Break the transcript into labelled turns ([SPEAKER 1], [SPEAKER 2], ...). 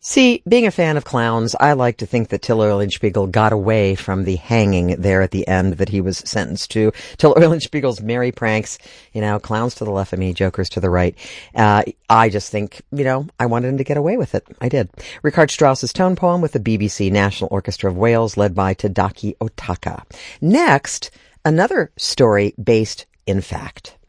[SPEAKER 1] See, being a fan of clowns, I like to think that Till Eulenspiegel got away from the hanging there at the end that he was sentenced to. Till Eulenspiegel's merry pranks, clowns to the left of me, jokers to the right. I just think, I wanted him to get away with it. I did. Richard Strauss's tone poem with the BBC National Orchestra of Wales, led by Tadaki Otaka. Next, another story based in fact.